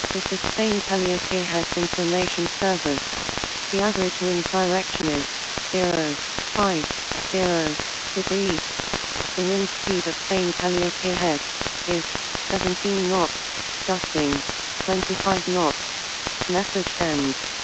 This is Spain Calliope information service. The average wind direction is 050 to the east. The wind speed of Spain Calliope Head is 17 knots, gusting 25 knots. Message ends.